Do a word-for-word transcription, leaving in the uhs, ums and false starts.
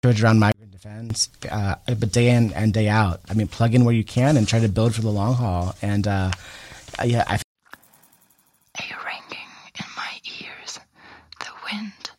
around migrant defense, uh, but day in and day out. I mean, plug in where you can and try to build for the long haul. And uh, yeah, I. A ringing in my ears, the wind